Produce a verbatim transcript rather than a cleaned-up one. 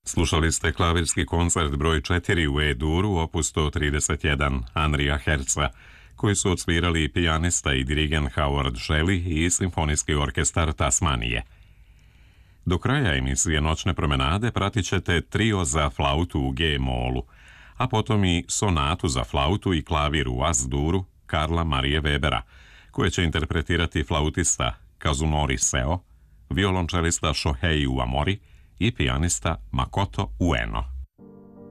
Slušali ste klavirski koncert broj četiri u E-duru, opus sto trideset jedan Andrija Herca, koji su odsvirali pijanista i dirigent Howard Shelley i simfonijski orkestar Tasmanije. Do kraja emisije Noćne promenade pratit ćete trio za flautu u G-molu, a potom i sonatu za flautu i klavir u As-duru Karla Marije Webera, koje će interpretirati flautista Kazunori Seo, violončelista Shohei Uamori i pijanista Makoto Ueno.